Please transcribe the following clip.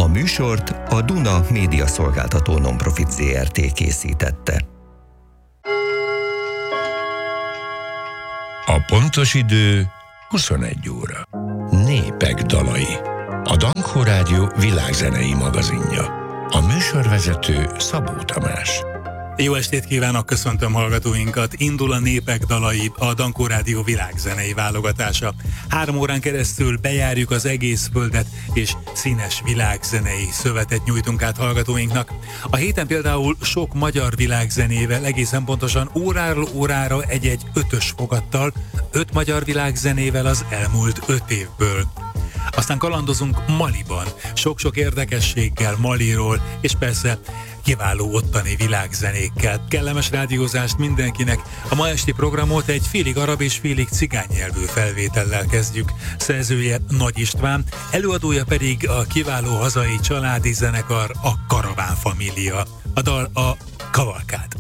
A műsort a Duna Média Szolgáltató Nonprofit Zrt. Készítette. A pontos idő 21 óra. Népek dalai. A Dankó Rádió világzenei magazinja. A műsorvezető Szabó Tamás. Jó estét kívánok, köszöntöm hallgatóinkat! Indul a Népek dalai, a Dankó Rádió világzenei válogatása. 3 órán keresztül bejárjuk az egész földet, és színes világzenei szövetet nyújtunk át hallgatóinknak. A héten például sok magyar világzenével, egészen pontosan óráról órára egy-egy 5-ös fogattal, 5 magyar világzenével az elmúlt 5 évből. Aztán kalandozunk Maliban, sok-sok érdekességgel Maliról, és persze kiváló ottani világzenékkel. Kellemes rádiózást mindenkinek. A ma esti programot egy félig arab és félig cigány nyelvű felvétellel kezdjük. Szerzője Nagy István, előadója pedig a kiváló hazai családi zenekar, a Karaván Família. A dal a Kavalkád.